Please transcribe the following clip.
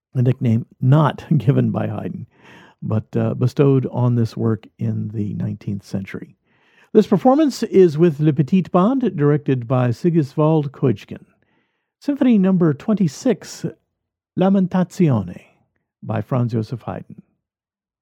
a nickname not given by Haydn, but bestowed on this work in the 19th century. This performance is with Le Petit Band, directed by Sigiswald Keutschgen. Symphony number 26, Lamentazione, by Franz Joseph Haydn.